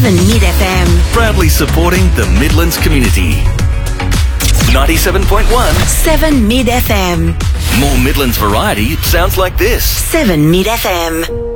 7 Mid FM. Proudly supporting the Midlands community. 97.1 7 Mid FM. More Midlands variety sounds like this. 7 Mid FM.